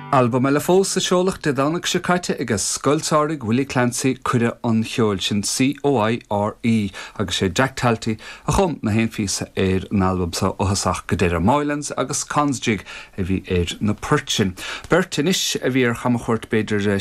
Album eile fós sa seolach de dánach se caite agus scoiltáirigh Willie Clancy cuire an cheol sin COIRE agus sé Jack Talty a chum na héin físa an album sa ohasach go dtéire Moylands agus Consjig a bhí na Purchin. Bert inis a bhí chamachort beidir